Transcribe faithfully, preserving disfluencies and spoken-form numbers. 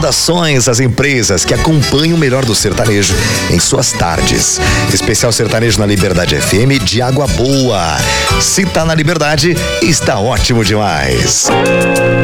Saudações às empresas que acompanham o melhor do sertanejo em suas tardes. Especial sertanejo na Liberdade F M de Água Boa. Se tá na Liberdade, está ótimo demais.